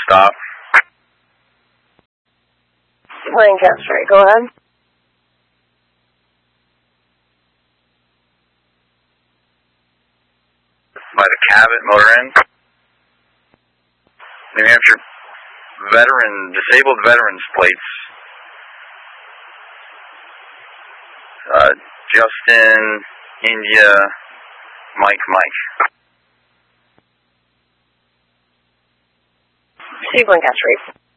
stop. Lancaster, go ahead. By the Cabot Motor Inn. New Hampshire disabled veterans plates. Justin, India, Mike. Steve Lancaster.